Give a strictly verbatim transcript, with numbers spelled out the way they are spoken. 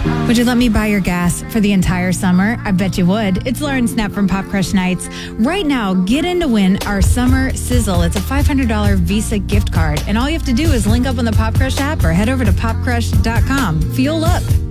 Would you let me buy your gas for the entire summer? I bet you would. It's Lauren Snap from Pop Crush Nights. Right now, get in to win our Summer Sizzle. It's a five hundred dollars Visa gift card. And all you have to do is link up on the Pop Crush app or head over to pop crush dot com. Fuel up.